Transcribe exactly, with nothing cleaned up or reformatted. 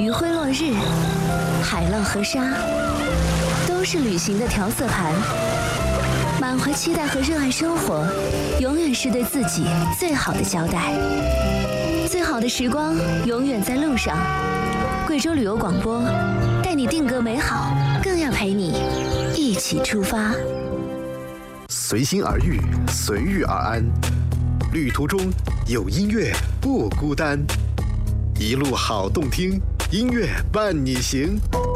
余晖落日，海浪和沙，都是旅行的调色盘。满怀期待和热爱生活，永远是对自己最好的交代。最好的时光永远在路上。贵州旅游广播，带你定格美好，更要陪你一起出发。 随心而遇，随遇而安。旅途中有音乐不孤单，一路好动听，音乐伴你行。